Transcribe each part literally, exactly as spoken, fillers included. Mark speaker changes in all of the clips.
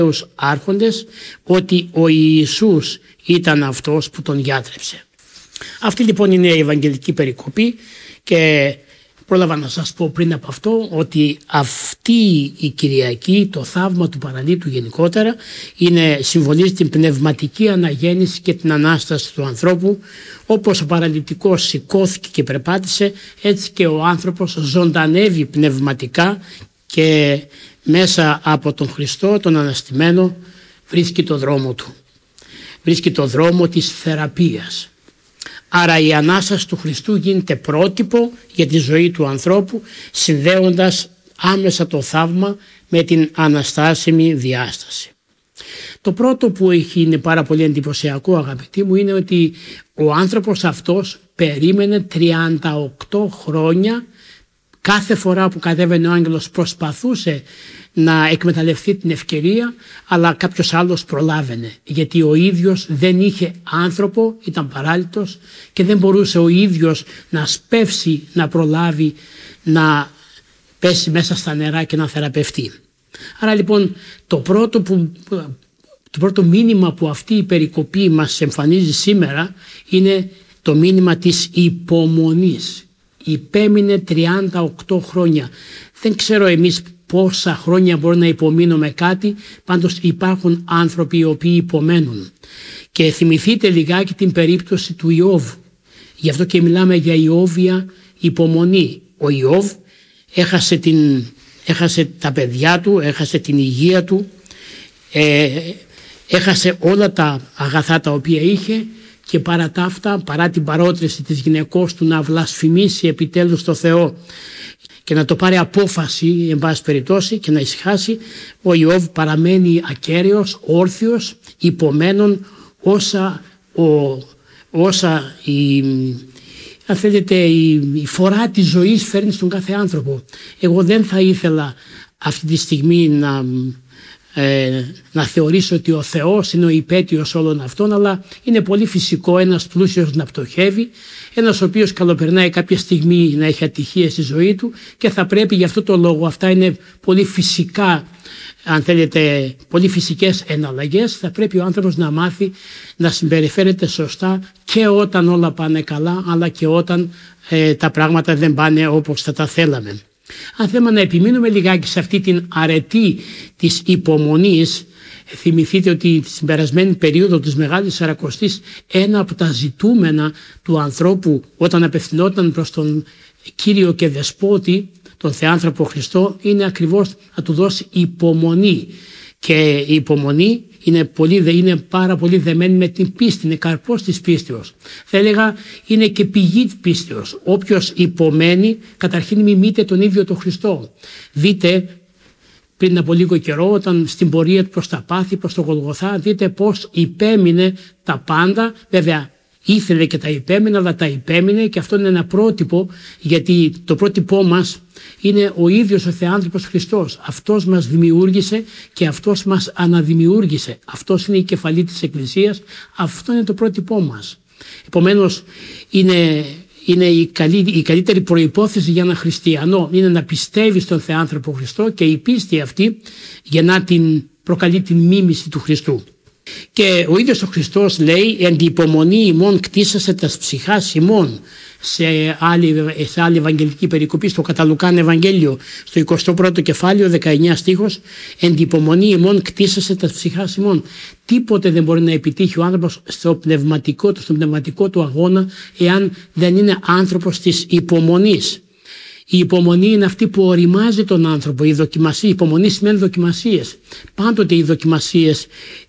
Speaker 1: τους άρχοντες ότι ο Ιησούς ήταν αυτός που τον γιάτρεψε. Αυτή λοιπόν είναι η Ευαγγελική περικοπή και πρόλαβα να σας πω πριν από αυτό ότι αυτή η Κυριακή, το θαύμα του παραλίτου γενικότερα, είναι, συμβολίζει την πνευματική αναγέννηση και την Ανάσταση του ανθρώπου. Όπως ο παραλυτικός σηκώθηκε και περπάτησε, έτσι και ο άνθρωπος ζωντανεύει πνευματικά και μέσα από τον Χριστό, τον Αναστημένο, βρίσκει το δρόμο του. Βρίσκει το δρόμο της θεραπείας. Άρα η Ανάσταση του Χριστού γίνεται πρότυπο για τη ζωή του ανθρώπου, συνδέοντας άμεσα το θαύμα με την αναστάσιμη διάσταση. Το πρώτο που έχει, είναι πάρα πολύ εντυπωσιακό, αγαπητοί μου, είναι ότι ο άνθρωπος αυτός περίμενε τριάντα οκτώ χρόνια. Κάθε φορά που κατέβαινε ο άγγελος προσπαθούσε να εκμεταλλευτεί την ευκαιρία, αλλά κάποιος άλλος προλάβαινε, γιατί ο ίδιος δεν είχε άνθρωπο, ήταν παράλυτος και δεν μπορούσε ο ίδιος να σπεύσει, να προλάβει να πέσει μέσα στα νερά και να θεραπευτεί. Άρα λοιπόν το πρώτο, που, το πρώτο μήνυμα που αυτή η περικοπή μας εμφανίζει σήμερα είναι το μήνυμα της υπομονής. Υπέμεινε τριάντα οκτώ χρόνια. Δεν ξέρω εμείς πόσα χρόνια μπορεί να υπομείνουμε κάτι, πάντως υπάρχουν άνθρωποι οι οποίοι υπομένουν. Και θυμηθείτε λιγάκι την περίπτωση του Ιώβ. Γι' αυτό και μιλάμε για Ιώβια υπομονή. Ο Ιώβ έχασε, την, έχασε τα παιδιά του, έχασε την υγεία του, ε, έχασε όλα τα αγαθά τα οποία είχε και παρά τα αυτά, παρά την παρότριση της γυναικός του να βλασφημίσει επιτέλους το Θεό και να το πάρει απόφαση εν πάση περιπτώσει και να ησυχάσει, ο Ιώβ παραμένει ακέραιος, όρθιος, υπομένων όσα, ο, όσα η, αν θέλετε, η, η φορά της ζωής φέρνει στον κάθε άνθρωπο. Εγώ δεν θα ήθελα αυτή τη στιγμή να... Ε, να θεωρήσω ότι ο Θεός είναι ο υπέτειος όλων αυτών, αλλά είναι πολύ φυσικό ένας πλούσιος να πτωχεύει, ένας ο οποίος καλοπερνάει κάποια στιγμή να έχει ατυχίες στη ζωή του και θα πρέπει γι' αυτό το λόγο, αυτά είναι πολύ φυσικά, αν θέλετε, πολύ φυσικές εναλλαγές, θα πρέπει ο άνθρωπος να μάθει να συμπεριφέρεται σωστά και όταν όλα πάνε καλά, αλλά και όταν ε, τα πράγματα δεν πάνε όπως θα τα θέλαμε. Αν θέλουμε να επιμείνουμε λιγάκι σε αυτή την αρετή της υπομονής, θυμηθείτε ότι στην περασμένη περίοδο της Μεγάλης Σαρακοστής ένα από τα ζητούμενα του ανθρώπου όταν απευθυνόταν προς τον Κύριο και Δεσπότη, τον Θεάνθρωπο Χριστό, είναι ακριβώς να του δώσει υπομονή. Και η υπομονή είναι, πολύ, είναι πάρα πολύ δεμένη με την πίστη, είναι καρπός της πίστεως. Θα έλεγα είναι και πηγή της πίστεως. Όποιος υπομένει καταρχήν μιμείται τον ίδιο τον Χριστό. Δείτε πριν από λίγο καιρό όταν στην πορεία του προς τα πάθη, προς το Γολγοθά, δείτε πως υπέμεινε τα πάντα, βέβαια ήθελε και τα υπέμεινε, αλλά τα υπέμεινε και αυτό είναι ένα πρότυπο, γιατί το πρότυπό μας είναι ο ίδιος ο Θεάνθρωπος Χριστός. Αυτός μας δημιούργησε και αυτός μας αναδημιούργησε. Αυτός είναι η κεφαλή της Εκκλησίας. Αυτό είναι το πρότυπό μας. Επομένως είναι, είναι η, καλή, η καλύτερη προϋπόθεση για ένα χριστιανό είναι να πιστεύει στον Θεάνθρωπο Χριστό και η πίστη αυτή γεννά την, προκαλεί την μίμηση του Χριστού. Και ο ίδιος ο Χριστός λέει «Εν τη υπομονή ημών κτίσασε τας ψυχάς ημών». Σε άλλη, σε άλλη ευαγγελική περικοπή, στο κατά Λουκάν Ευαγγέλιο, στο εικοστό πρώτο κεφάλαιο, δεκαεννιά στίχος, «Εν τη υπομονή ημών κτίσασε τας ψυχάς ημών». Τίποτε δεν μπορεί να επιτύχει ο άνθρωπος στο πνευματικό του, στο πνευματικό του αγώνα, εάν δεν είναι άνθρωπος της υπομονής. Η υπομονή είναι αυτή που οριμάζει τον άνθρωπο. Η δοκιμασία, η υπομονή σημαίνει δοκιμασίες. Πάντοτε οι δοκιμασίες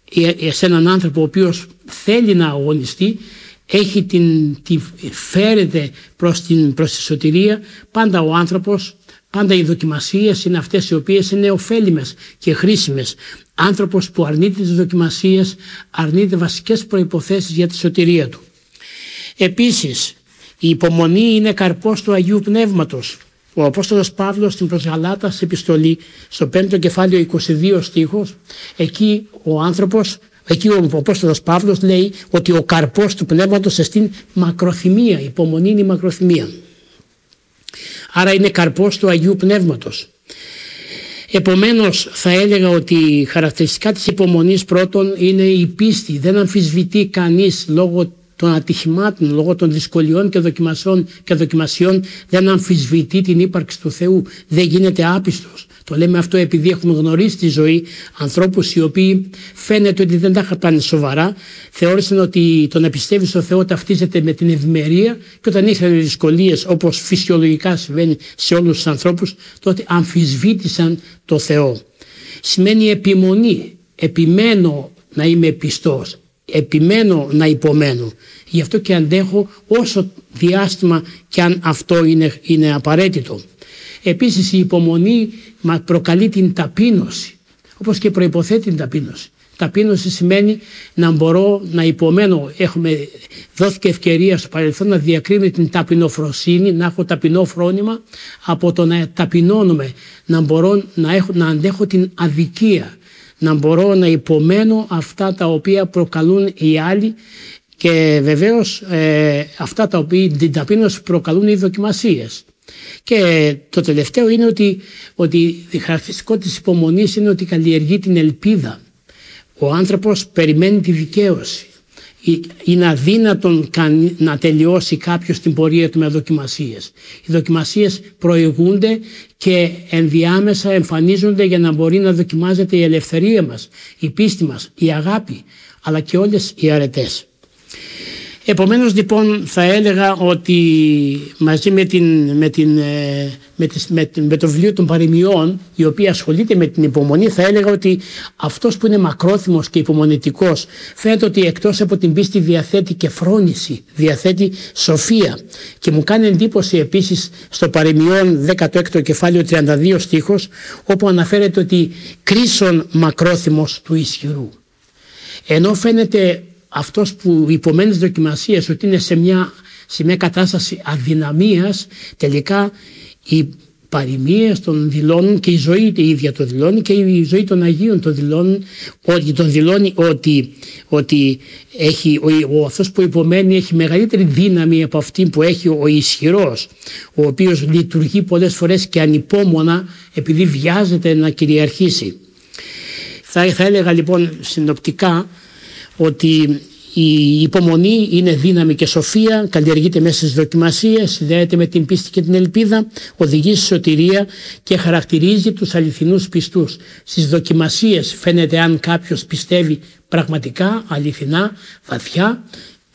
Speaker 1: σε έναν άνθρωπο ο οποίος θέλει να αγωνιστεί, έχει την, τη, φέρεται προς, την, προς τη σωτηρία, πάντα ο άνθρωπος, πάντα οι δοκιμασίες είναι αυτές οι οποίες είναι ωφέλιμες και χρήσιμες. Άνθρωπος που αρνείται τις δοκιμασίες αρνείται βασικές προϋποθέσεις για τη σωτηρία του. Επίσης, η υπομονή είναι καρπός του Αγίου Πνεύματος. Ο Απόστολος Παύλος στην προς Γαλάτας επιστολή, στο πέμπτο κεφάλαιο είκοσι δύο στίχος, εκεί ο άνθρωπος, εκεί ο Απόστολος Παύλος λέει ότι ο καρπός του πνεύματος εστίν μακροθυμία, η υπομονή είναι η μακροθυμία. Άρα είναι καρπός του Αγίου Πνεύματος. Επομένως θα έλεγα ότι χαρακτηριστικά της υπομονής πρώτον είναι η πίστη. Δεν αμφισβητεί κανείς λόγω των ατυχημάτων, λόγω των δυσκολιών και δοκιμασιών, και δοκιμασιών δεν αμφισβητεί την ύπαρξη του Θεού. Δεν γίνεται άπιστος. Το λέμε αυτό επειδή έχουμε γνωρίσει τη ζωή ανθρώπους οι οποίοι φαίνεται ότι δεν τα είχαν πάνε σοβαρά, θεώρησαν ότι το να πιστεύει στο Θεό ταυτίζεται με την ευημερία και όταν είχαν δυσκολίες όπως φυσιολογικά συμβαίνει σε όλους τους ανθρώπους, τότε αμφισβήτησαν το Θεό. Σημαίνει επιμονή, επιμένω να είμαι πιστός, επιμένω να υπομένω. Γι' αυτό και αντέχω όσο διάστημα και αν αυτό είναι, είναι απαραίτητο. Επίσης η υπομονή μας προκαλεί την ταπείνωση, όπως και προϋποθέτει την ταπείνωση. Ταπείνωση σημαίνει να μπορώ να υπομένω. Έχουμε, δόθηκε ευκαιρία στο παρελθόν να διακρίνουμε την ταπεινοφροσύνη, να έχω ταπεινό φρόνημα, από το να ταπεινώνουμε, να μπορώ να, έχω, να αντέχω την αδικία, να μπορώ να υπομένω αυτά τα οποία προκαλούν οι άλλοι και βεβαίως ε, αυτά τα οποία την ταπείνωση προκαλούν οι δοκιμασίες. Και το τελευταίο είναι ότι, ότι η χαρακτηριστικό της υπομονής είναι ότι καλλιεργεί την ελπίδα. Ο άνθρωπος περιμένει τη δικαίωση. Είναι αδύνατον να τελειώσει κάποιος την πορεία του με δοκιμασίες. Οι δοκιμασίες προηγούνται και ενδιάμεσα εμφανίζονται για να μπορεί να δοκιμάζεται η ελευθερία μας, η πίστη μας, η αγάπη, αλλά και όλες οι αρετές. Επομένως λοιπόν θα έλεγα ότι μαζί με, την, με, την, με, τις, με, με το βιβλίο των παροιμιών, η οποία ασχολείται με την υπομονή, θα έλεγα ότι αυτός που είναι μακρόθυμος και υπομονητικός φαίνεται ότι εκτός από την πίστη διαθέτει και φρόνηση, διαθέτει σοφία. Και μου κάνει εντύπωση επίσης στο παροιμιών δέκατο έκτο κεφάλαιο τριάντα δύο στίχος, όπου αναφέρεται ότι κρίσον μακρόθυμος του ισχυρού. Ενώ φαίνεται αυτός που υπομένει τις δοκιμασίες ότι είναι σε μια, σε μια κατάσταση αδυναμίας, τελικά οι παροιμίες τον δηλώνουν και η ζωή η ίδια το δηλώνει και η ζωή των Αγίων τον δηλώνουν, ότι, τον δηλώνει ότι, ότι έχει, ο, ο, αυτός που υπομένει έχει μεγαλύτερη δύναμη από αυτή που έχει ο ισχυρός, ο οποίος λειτουργεί πολλές φορές και ανυπόμονα επειδή βιάζεται να κυριαρχήσει. Θα, θα έλεγα λοιπόν συνοπτικά ότι η υπομονή είναι δύναμη και σοφία, καλλιεργείται μέσα στις δοκιμασίες, συνδέεται με την πίστη και την ελπίδα, οδηγεί στη σωτηρία και χαρακτηρίζει τους αληθινούς πιστούς. Στις δοκιμασίες φαίνεται αν κάποιος πιστεύει πραγματικά, αληθινά, βαθιά,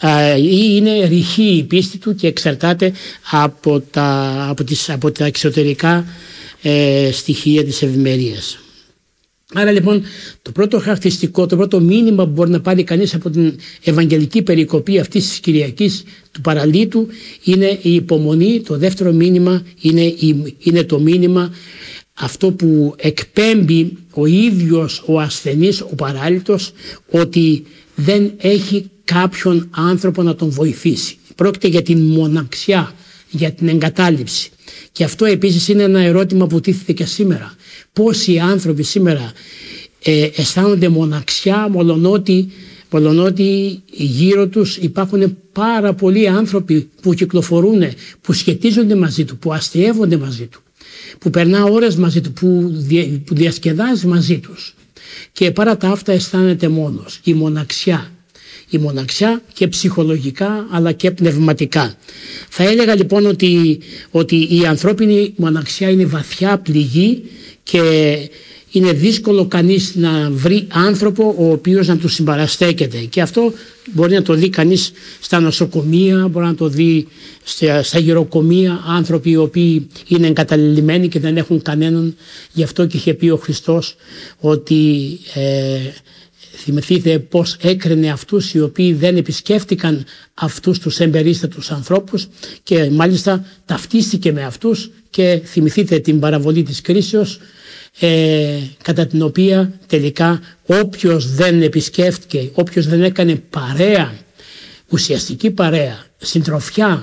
Speaker 1: ή είναι ρηχή η πίστη του και εξαρτάται από τα, από τις, από τα εξωτερικά ε, στοιχεία της ευημερίας. Άρα λοιπόν το πρώτο χαρακτηριστικό, το πρώτο μήνυμα που μπορεί να πάρει κανείς από την ευαγγελική περικοπή αυτής της Κυριακής του παραλίτου είναι η υπομονή. Το δεύτερο μήνυμα είναι, η, είναι το μήνυμα αυτό που εκπέμπει ο ίδιος ο ασθενής, ο παράλυτος, ότι δεν έχει κάποιον άνθρωπο να τον βοηθήσει. Πρόκειται για την μοναξιά, για την εγκατάλειψη. Και αυτό επίσης είναι ένα ερώτημα που τίθεται και σήμερα. Πόσοι άνθρωποι σήμερα ε, αισθάνονται μοναξιά, μολονότι, μολονότι γύρω τους υπάρχουν πάρα πολλοί άνθρωποι που κυκλοφορούν, που σχετίζονται μαζί του, που αστειεύονται μαζί του, που περνά ώρες μαζί του, που, δια, που διασκεδάζει μαζί τους. Και παρά τα αυτά αισθάνεται μόνος. Η μοναξιά. Η μοναξιά και ψυχολογικά αλλά και πνευματικά. Θα έλεγα λοιπόν ότι, ότι η ανθρώπινη μοναξιά είναι βαθιά πληγή και είναι δύσκολο κανείς να βρει άνθρωπο ο οποίος να του συμπαραστέκεται. Και αυτό μπορεί να το δει κανείς στα νοσοκομεία, μπορεί να το δει στα, στα γεροκομεία, άνθρωποι οι οποίοι είναι εγκαταλελειμμένοι και δεν έχουν κανέναν. Γι' αυτό και είχε πει ο Χριστός ότι... Ε, θυμηθείτε πώς έκρινε αυτούς οι οποίοι δεν επισκέφτηκαν αυτούς τους εμπερίστατους ανθρώπους και μάλιστα ταυτίστηκε με αυτούς και θυμηθείτε την παραβολή της κρίσεως ε, κατά την οποία τελικά όποιος δεν επισκέφτηκε, όποιος δεν έκανε παρέα, ουσιαστική παρέα, συντροφιά,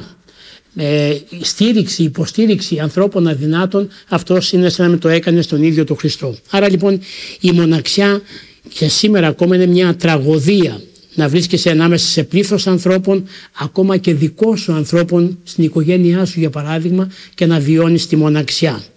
Speaker 1: ε, στήριξη, υποστήριξη ανθρώπων αδυνάτων, αυτός είναι σαν να το έκανε στον ίδιο τον Χριστό. Άρα λοιπόν η μοναξιά και σήμερα ακόμα είναι μια τραγωδία να βρίσκεσαι ανάμεσα σε πλήθος ανθρώπων, ακόμα και δικό σου ανθρώπων στην οικογένειά σου για παράδειγμα, και να βιώνεις τη μοναξιά.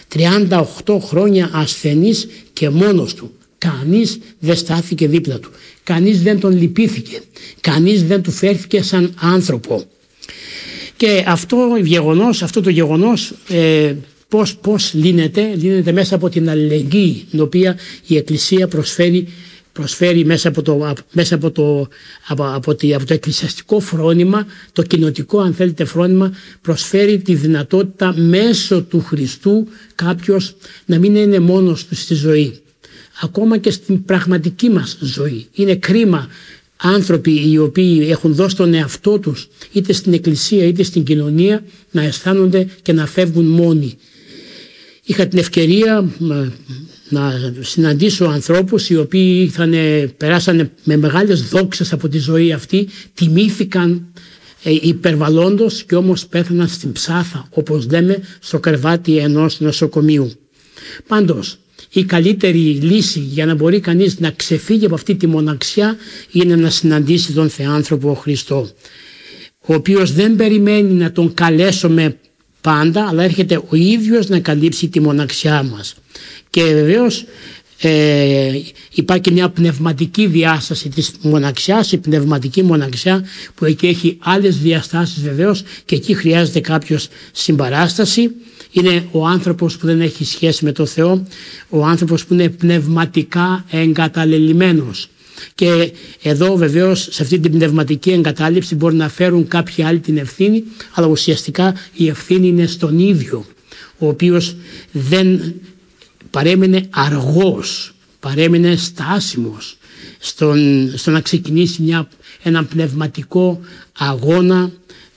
Speaker 1: τριάντα οκτώ χρόνια ασθενής και μόνος του. Κανείς δεν στάθηκε δίπλα του. Κανείς δεν τον λυπήθηκε. Κανείς δεν του φέρθηκε σαν άνθρωπο. Και αυτό, γεγονός, αυτό το γεγονός ε, πώς, πώς λύνεται, λύνεται μέσα από την αλληλεγγύη την οποία η Εκκλησία προσφέρει, προσφέρει μέσα, από το, μέσα από, το, από, από, το, από το εκκλησιαστικό φρόνημα, το κοινοτικό αν θέλετε φρόνημα, προσφέρει τη δυνατότητα μέσω του Χριστού κάποιος να μην είναι μόνος του στη ζωή. Ακόμα και στην πραγματική μας ζωή. Είναι κρίμα άνθρωποι οι οποίοι έχουν δώσει τον εαυτό τους είτε στην εκκλησία είτε στην κοινωνία να αισθάνονται και να φεύγουν μόνοι. Είχα την ευκαιρία να συναντήσω ανθρώπους οι οποίοι ήθανε, περάσανε με μεγάλες δόξες από τη ζωή αυτή, τιμήθηκαν υπερβαλλόντος και όμως πέθαναν στην ψάθα, όπως λέμε, στο κρεβάτι ενός νοσοκομείου. Πάντως, η καλύτερη λύση για να μπορεί κανείς να ξεφύγει από αυτή τη μοναξιά είναι να συναντήσει τον Θεάνθρωπο Χριστό, ο οποίος δεν περιμένει να τον καλέσουμε πάντα, αλλά έρχεται ο ίδιος να καλύψει τη μοναξιά μας. Και βεβαίως ε, υπάρχει μια πνευματική διάσταση της μοναξιάς, η πνευματική μοναξιά που εκεί έχει άλλες διαστάσεις βεβαίως και εκεί χρειάζεται κάποιος συμπαράσταση. Είναι ο άνθρωπος που δεν έχει σχέση με τον Θεό, ο άνθρωπος που είναι πνευματικά εγκαταλελειμμένος. Και εδώ βεβαίως σε αυτή την πνευματική εγκατάλειψη μπορεί να φέρουν κάποιοι άλλοι την ευθύνη, αλλά ουσιαστικά η ευθύνη είναι στον ίδιο, ο οποίος δεν παρέμεινε αργός, παρέμεινε στάσιμος στον, στο να ξεκινήσει μια, ένα πνευματικό αγώνα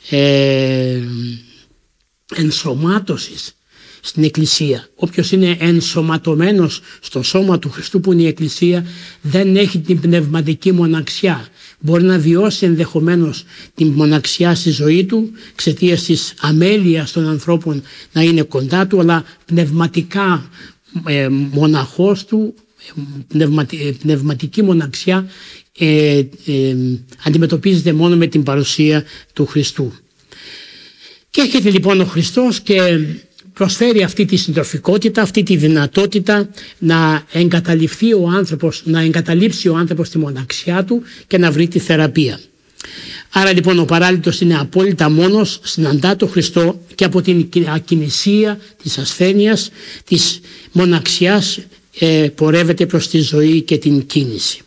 Speaker 1: ε, ενσωμάτωσης στην Εκκλησία. Όποιος είναι ενσωματωμένος στο σώμα του Χριστού που είναι η Εκκλησία δεν έχει την πνευματική μοναξιά. Μπορεί να βιώσει ενδεχομένως την μοναξιά στη ζωή του εξαιτίας της αμέλειας των ανθρώπων να είναι κοντά του, αλλά πνευματικά ε, μοναχός του, πνευματι, πνευματική μοναξιά ε, ε, αντιμετωπίζεται μόνο με την παρουσία του Χριστού. Και έρχεται λοιπόν ο Χριστός και προσφέρει αυτή τη συντροφικότητα, αυτή τη δυνατότητα να εγκαταλειφθεί ο άνθρωπος, να εγκαταλείψει ο άνθρωπος τη μοναξιά του και να βρει τη θεραπεία. Άρα λοιπόν ο παράλυτος είναι απόλυτα μόνος, συναντά τον Χριστό και από την ακινησία της ασθένειας, της μοναξιάς ε, πορεύεται προς τη ζωή και την κίνηση.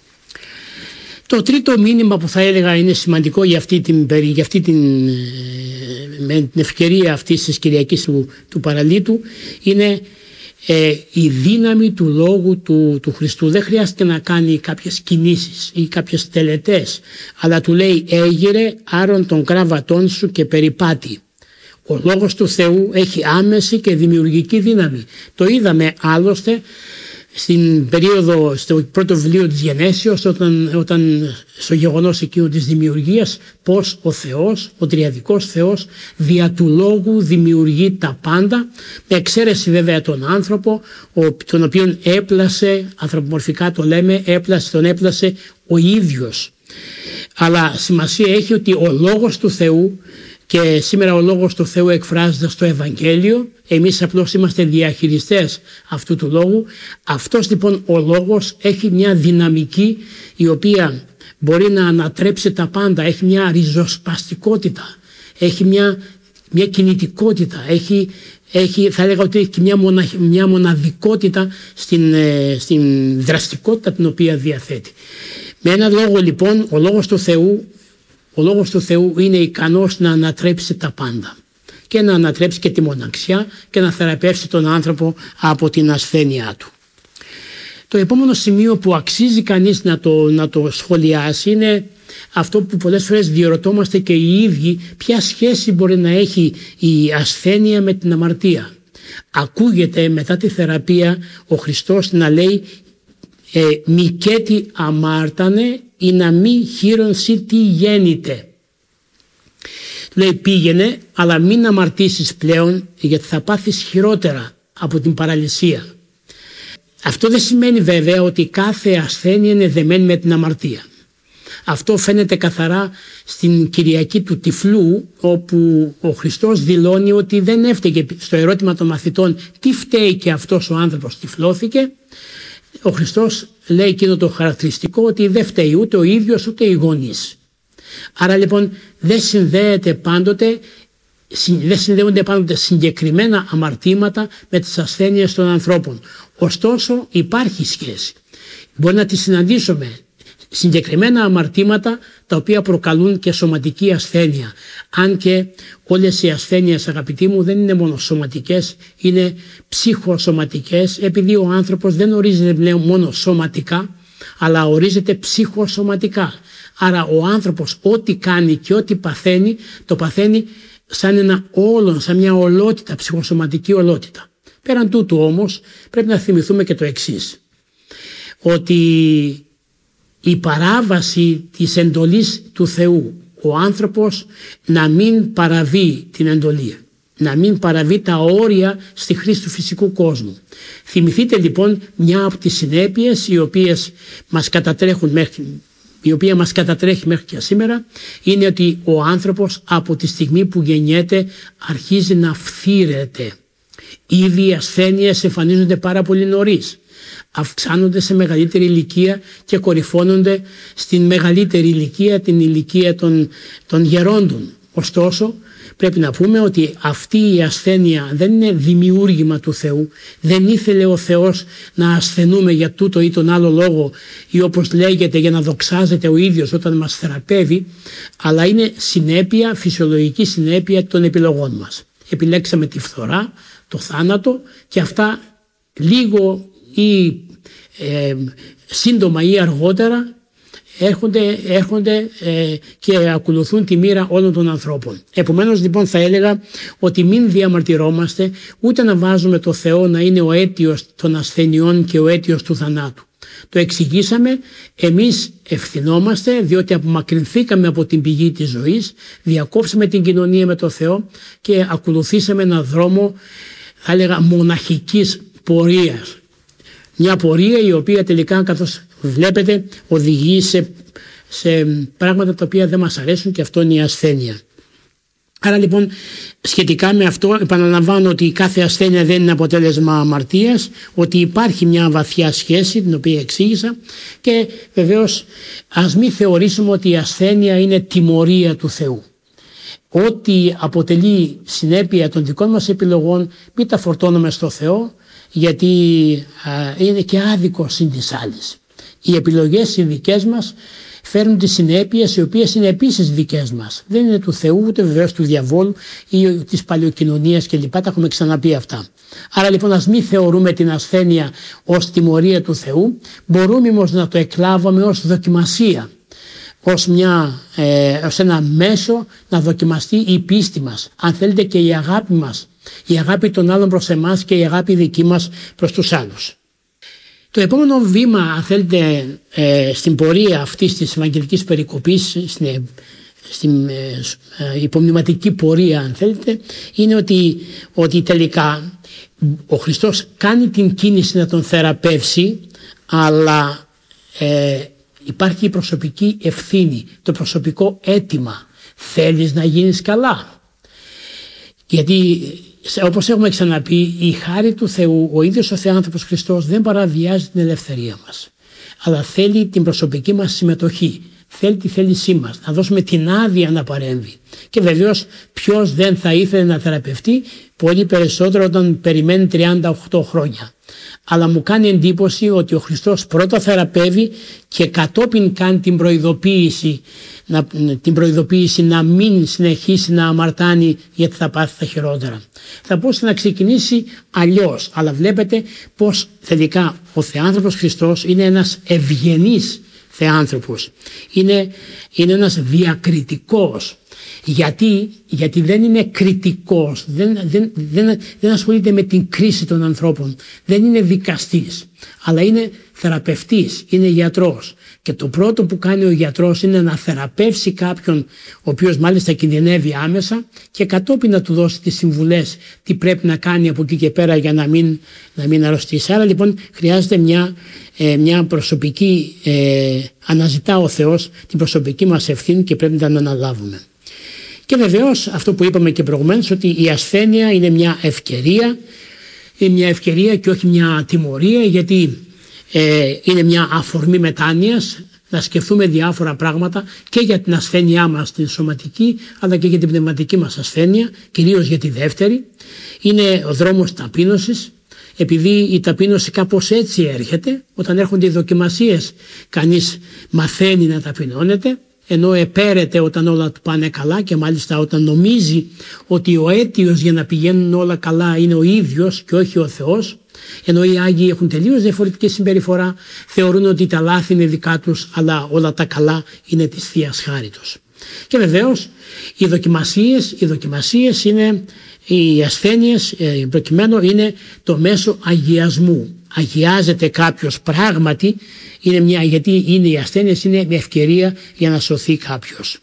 Speaker 1: Το τρίτο μήνυμα που θα έλεγα είναι σημαντικό για αυτή την, για αυτή την, με την ευκαιρία αυτής της Κυριακής του, του παραλύτου είναι ε, η δύναμη του λόγου του, του Χριστού. Δεν χρειάζεται να κάνει κάποιες κινήσεις ή κάποιες τελετές, αλλά του λέει έγειρε άρον των κράβατών σου και περιπάτη. Ο λόγος του Θεού έχει άμεση και δημιουργική δύναμη. Το είδαμε άλλωστε στην περίοδο, στο πρώτο βιβλίο της Γενέσεως, όταν, όταν στο γεγονός εκείνο της δημιουργίας, πως ο Θεός, ο τριαδικός Θεός, δια του λόγου δημιουργεί τα πάντα, με εξαίρεση βέβαια τον άνθρωπο, τον οποίον έπλασε, ανθρωπομορφικά το λέμε, έπλασε, τον έπλασε ο ίδιος. Αλλά σημασία έχει ότι ο λόγος του Θεού, και σήμερα ο λόγος του Θεού εκφράζεται στο Ευαγγέλιο, εμείς απλώς είμαστε διαχειριστές αυτού του λόγου. Αυτός λοιπόν ο λόγος έχει μια δυναμική η οποία μπορεί να ανατρέψει τα πάντα, έχει μια ριζοσπαστικότητα, έχει μια, μια κινητικότητα, έχει, έχει, θα έλεγα ότι έχει μια, μονα, μια μοναδικότητα στην, στην δραστικότητα την οποία διαθέτει. Με έναν λόγο λοιπόν ο λόγος του Θεού Ο λόγος του Θεού είναι ικανός να ανατρέψει τα πάντα και να ανατρέψει και τη μοναξιά και να θεραπεύσει τον άνθρωπο από την ασθένειά του. Το επόμενο σημείο που αξίζει κανείς να το, να το σχολιάσει είναι αυτό που πολλές φορές διερωτόμαστε και οι ίδιοι, ποια σχέση μπορεί να έχει η ασθένεια με την αμαρτία. Ακούγεται μετά τη θεραπεία ο Χριστός να λέει ε, «Μικέτι αμάρτανε ή να μη χείρον σύ τι γέννητε». Λέει πήγαινε αλλά μην αμαρτήσεις πλέον γιατί θα πάθεις χειρότερα από την παραλυσία. Αυτό δεν σημαίνει βέβαια ότι κάθε ασθένεια είναι δεμένη με την αμαρτία. Αυτό φαίνεται καθαρά στην Κυριακή του Τυφλού, όπου ο Χριστός δηλώνει ότι δεν έφταιγε. Στο ερώτημα των μαθητών τι φταίει και αυτός ο άνθρωπος τυφλώθηκε, ο Χριστός λέει εκείνο το χαρακτηριστικό ότι δεν φταίει ούτε ο ίδιος ούτε οι γονείς. Άρα λοιπόν δεν συνδέεται πάντοτε δεν συνδέονται πάντοτε συγκεκριμένα αμαρτήματα με τις ασθένειες των ανθρώπων. Ωστόσο υπάρχει σχέση. Μπορεί να τις συναντήσουμε συγκεκριμένα αμαρτήματα τα οποία προκαλούν και σωματική ασθένεια. Αν και όλες οι ασθένειες, αγαπητοί μου, δεν είναι μόνο σωματικές, είναι ψυχοσωματικές, επειδή ο άνθρωπος δεν ορίζεται πλέον μόνο σωματικά, αλλά ορίζεται ψυχοσωματικά. Άρα ο άνθρωπος ό,τι κάνει και ό,τι παθαίνει, το παθαίνει σαν ένα όλον, σαν μια ολότητα, ψυχοσωματική ολότητα. Πέραν τούτου όμως πρέπει να θυμηθούμε και το εξής, ότι η παράβαση της εντολής του Θεού, ο άνθρωπος να μην παραβεί την εντολή, να μην παραβεί τα όρια στη χρήση του φυσικού κόσμου. Θυμηθείτε λοιπόν μια από τις συνέπειες οι οποίες μας κατατρέχουν μέχρι η οποία μας κατατρέχει μέχρι και σήμερα, είναι ότι ο άνθρωπος από τη στιγμή που γεννιέται αρχίζει να φθήρεται. Ήδη οι ασθένειες εμφανίζονται πάρα πολύ νωρίς. Αυξάνονται σε μεγαλύτερη ηλικία και κορυφώνονται στην μεγαλύτερη ηλικία, την ηλικία των, των γερόντων. Ωστόσο, πρέπει να πούμε ότι αυτή η ασθένεια δεν είναι δημιούργημα του Θεού. Δεν ήθελε ο Θεός να ασθενούμε για τούτο ή τον άλλο λόγο, ή όπως λέγεται για να δοξάζεται ο ίδιος όταν μας θεραπεύει, αλλά είναι συνέπεια, φυσιολογική συνέπεια των επιλογών μας. Επιλέξαμε τη φθορά, το θάνατο, και αυτά λίγο ή ε, σύντομα ή αργότερα έρχονται, έρχονται ε, και ακολουθούν τη μοίρα όλων των ανθρώπων. Επομένως λοιπόν θα έλεγα ότι μην διαμαρτυρόμαστε, ούτε να βάζουμε το Θεό να είναι ο αίτιος των ασθενειών και ο αίτιος του θανάτου. Το εξηγήσαμε, εμείς ευθυνόμαστε διότι απομακρυνθήκαμε από την πηγή της ζωής, διακόψαμε την κοινωνία με το Θεό και ακολουθήσαμε έναν δρόμο, θα έλεγα, μοναχικής πορείας. Μια πορεία η οποία τελικά, καθώς βλέπετε, οδηγεί σε, σε πράγματα τα οποία δεν μας αρέσουν, και αυτό είναι η ασθένεια. Άρα λοιπόν σχετικά με αυτό επαναλαμβάνω ότι κάθε ασθένεια δεν είναι αποτέλεσμα αμαρτίας, ότι υπάρχει μια βαθιά σχέση την οποία εξήγησα, και βεβαίως ας μην θεωρήσουμε ότι η ασθένεια είναι τιμωρία του Θεού. Ό,τι αποτελεί συνέπεια των δικών μας επιλογών μην τα φορτώνουμε στο Θεό, γιατί α, είναι και άδικο συν της άλλης. Οι επιλογές οι δικές μας φέρνουν τις συνέπειες οι οποίες είναι επίσης δικές μας. Δεν είναι του Θεού, ούτε βεβαίως του διαβόλου ή της παλαιοκοινωνίας κλπ. Τα έχουμε ξαναπεί αυτά. Άρα λοιπόν ας μην θεωρούμε την ασθένεια ως τιμωρία του Θεού, μπορούμε όμως να το εκλάβουμε ως δοκιμασία, ως, μια, ε, ως ένα μέσο να δοκιμαστεί η πίστη μας, αν θέλετε και η αγάπη μας, η αγάπη των άλλων προς εμάς και η αγάπη δική μας προς τους άλλους. Το επόμενο βήμα, αν θέλετε, ε, στην πορεία αυτής της Ευαγγελικής περικοπής, στην, στην ε, ε, υπομνηματική πορεία αν θέλετε, είναι ότι, ότι τελικά ο Χριστός κάνει την κίνηση να τον θεραπεύσει, αλλά ε, υπάρχει η προσωπική ευθύνη, το προσωπικό αίτημα. Θέλεις να γίνεις καλά? Γιατί όπως έχουμε ξαναπεί, η χάρη του Θεού, ο ίδιος ο Θεάνθρωπος Χριστός δεν παραβιάζει την ελευθερία μας, αλλά θέλει την προσωπική μας συμμετοχή, θέλει τη θέλησή μας, να δώσουμε την άδεια να παρέμβει. Και βεβαίως ποιος δεν θα ήθελε να θεραπευτεί, πολύ περισσότερο όταν περιμένει τριάντα οκτώ χρόνια. Αλλά μου κάνει εντύπωση ότι ο Χριστός πρώτα θεραπεύει και κατόπιν κάνει την προειδοποίηση να, την προειδοποίηση να μην συνεχίσει να αμαρτάνει, γιατί θα πάθει τα χειρότερα. Θα μπορούσε να ξεκινήσει αλλιώς, αλλά βλέπετε πως τελικά ο Θεάνθρωπος Χριστός είναι ένας ευγενής Θεάνθρωπος. Είναι, είναι ένας διακριτικός. Γιατί, γιατί δεν είναι κριτικός, δεν, δεν, δεν, δεν ασχολείται με την κρίση των ανθρώπων, δεν είναι δικαστής, αλλά είναι θεραπευτής, είναι γιατρός. Και το πρώτο που κάνει ο γιατρός είναι να θεραπεύσει κάποιον ο οποίος μάλιστα κινδυνεύει άμεσα και κατόπιν να του δώσει τις συμβουλές τι πρέπει να κάνει από εκεί και πέρα για να μην, να μην αρρωστήσει. Άρα λοιπόν χρειάζεται μια, ε, μια προσωπική, ε, αναζητά ο Θεός την προσωπική μας ευθύνη και πρέπει να την αναλάβουμε. Και βεβαίως αυτό που είπαμε και προηγουμένως, ότι η ασθένεια είναι μια ευκαιρία, είναι μια ευκαιρία και όχι μια τιμωρία, γιατί ε, είναι μια αφορμή μετάνοιας να σκεφτούμε διάφορα πράγματα και για την ασθένειά μας την σωματική, αλλά και για την πνευματική μας ασθένεια, κυρίως για τη δεύτερη. Είναι ο δρόμος ταπείνωσης, επειδή η ταπείνωση κάπως έτσι έρχεται, όταν έρχονται οι δοκιμασίες κανείς μαθαίνει να ταπεινώνεται, ενώ επέρεται όταν όλα του πάνε καλά και μάλιστα όταν νομίζει ότι ο αίτιος για να πηγαίνουν όλα καλά είναι ο ίδιος και όχι ο Θεός, ενώ οι Άγιοι έχουν τελείως διαφορετική συμπεριφορά, θεωρούν ότι τα λάθη είναι δικά τους, αλλά όλα τα καλά είναι της Θείας Χάριτος. Και βεβαίως οι δοκιμασίες, οι δοκιμασίες είναι, οι ασθένειες προκειμένου είναι το μέσο αγιασμού. Αγιάζεται κάποιος πράγματι, είναι μια, γιατί είναι οι ασθένειες, είναι μια ευκαιρία για να σωθεί κάποιος.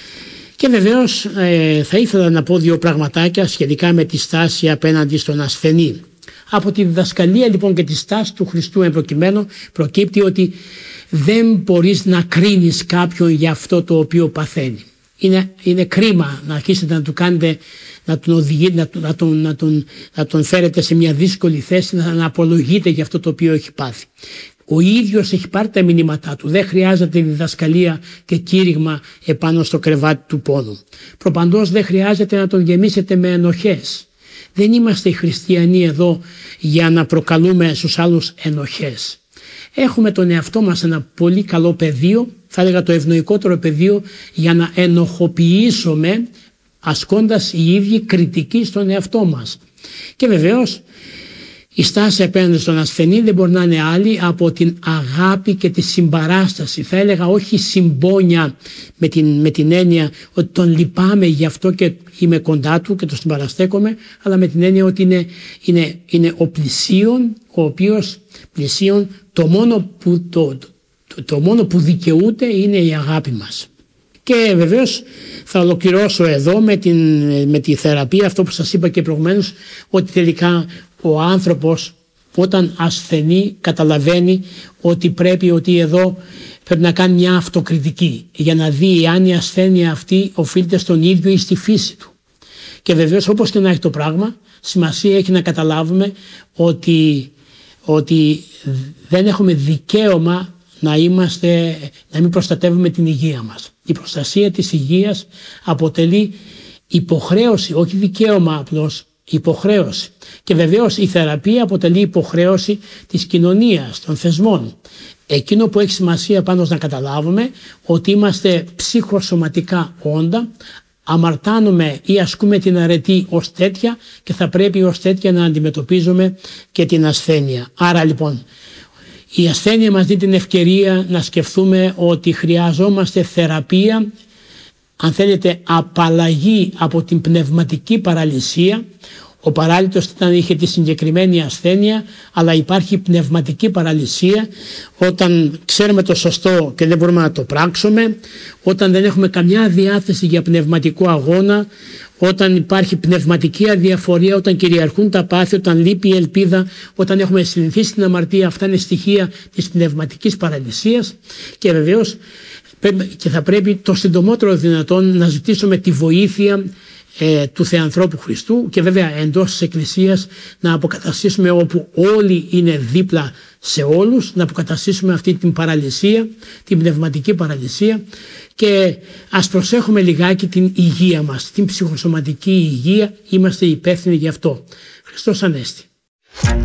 Speaker 1: Και βεβαίως ε, θα ήθελα να πω δύο πραγματάκια σχετικά με τη στάση απέναντι στον ασθενή. Από τη διδασκαλία λοιπόν και τη στάση του Χριστού εν προκειμένου προκύπτει ότι δεν μπορείς να κρίνεις κάποιον για αυτό το οποίο παθαίνει. Είναι, είναι κρίμα να αρχίσετε να του κάνετε, να τον οδηγείτε, να, να, τον, να, τον, να τον φέρετε σε μια δύσκολη θέση, να, να απολογείτε για αυτό το οποίο έχει πάθει. Ο ίδιος έχει πάρει τα μηνύματά του. Δεν χρειάζεται διδασκαλία και κήρυγμα επάνω στο κρεβάτι του πόνου. Προπαντός δεν χρειάζεται να τον γεμίσετε με ενοχές. Δεν είμαστε οι χριστιανοί εδώ για να προκαλούμε στους άλλους ενοχές. Έχουμε τον εαυτό μας ένα πολύ καλό πεδίο, θα έλεγα το ευνοϊκότερο πεδίο, για να ενοχοποιήσουμε ασκώντας οι ίδιοι κριτική στον εαυτό μας. Και βεβαίως η στάση απέναντι στον ασθενή δεν μπορεί να είναι άλλη από την αγάπη και τη συμπαράσταση. Θα έλεγα όχι συμπόνια με την, με την έννοια ότι τον λυπάμαι γι' αυτό και είμαι κοντά του και το συμπαραστέκομαι, αλλά με την έννοια ότι είναι, είναι, είναι ο πλησίον, ο οποίος πλησίον το μόνο που, το, το, το μόνο που δικαιούται είναι η αγάπη μας. Και βεβαίως θα ολοκληρώσω εδώ με, την, με τη θεραπεία, αυτό που σας είπα και προηγουμένως, ότι τελικά ο άνθρωπος όταν ασθενεί καταλαβαίνει ότι πρέπει, ότι εδώ πρέπει να κάνει μια αυτοκριτική για να δει αν η ασθένεια αυτή οφείλεται στον ίδιο ή στη φύση του. Και βεβαίως όπως και να έχει το πράγμα, σημασία έχει να καταλάβουμε ότι, ότι δεν έχουμε δικαίωμα να, είμαστε, να μην προστατεύουμε την υγεία μας. Η προστασία της υγείας αποτελεί υποχρέωση, όχι δικαίωμα απλώς, υποχρέωση. Και βεβαίως η θεραπεία αποτελεί υποχρέωση της κοινωνίας, των θεσμών. Εκείνο που έχει σημασία πάνω να καταλάβουμε ότι είμαστε ψυχοσωματικά όντα, αμαρτάνουμε ή ασκούμε την αρετή ως τέτοια και θα πρέπει ως τέτοια να αντιμετωπίζουμε και την ασθένεια. Άρα λοιπόν η ασθένεια μας δίνει την ευκαιρία να σκεφτούμε ότι χρειαζόμαστε θεραπεία, αν θέλετε απαλλαγή από την πνευματική παραλυσία. Ο παράλυτος ήταν, είχε τη συγκεκριμένη ασθένεια, αλλά υπάρχει πνευματική παραλυσία όταν ξέρουμε το σωστό και δεν μπορούμε να το πράξουμε, όταν δεν έχουμε καμιά διάθεση για πνευματικό αγώνα, όταν υπάρχει πνευματική αδιαφορία, όταν κυριαρχούν τα πάθη, όταν λείπει η ελπίδα, όταν έχουμε συνηθίσει την αμαρτία. Αυτά είναι στοιχεία της πνευματικής παραλυσίας και βεβαίως και θα πρέπει το συντομότερο δυνατόν να ζητήσουμε τη βοήθεια ε, του Θεανθρώπου Χριστού και βέβαια εντός της Εκκλησίας να αποκαταστήσουμε, όπου όλοι είναι δίπλα σε όλους, να αποκαταστήσουμε αυτή την παραλυσία, την πνευματική παραλυσία, και ας προσέχουμε λιγάκι την υγεία μας, την ψυχοσωματική υγεία, είμαστε υπεύθυνοι γι' αυτό. Χριστός Ανέστη.